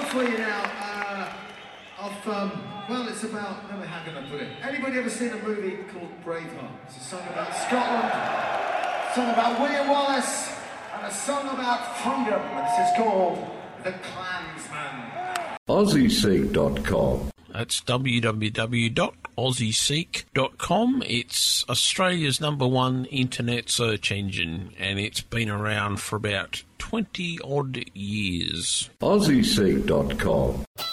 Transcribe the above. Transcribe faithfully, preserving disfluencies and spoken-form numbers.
for you now. Uh, of um, well, it's about. Never how can I put it? Anybody ever seen a movie called Braveheart? It's a song about Scotland, a song about William Wallace, and a song about freedom. This is called The Klansman. Aussie Seek dot com. That's w w w dot aussie seek dot com. It's Australia's number one internet search engine, and it's been around for about twenty odd years. Aussie Seek dot com.